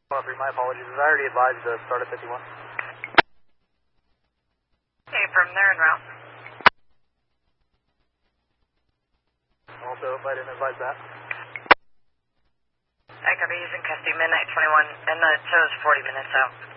103, my apologies. I already advised to start at 51. Okay, from there en route. Also, if I didn't advise that. I copy, he's in custody, midnight 21, and it shows 40 minutes out.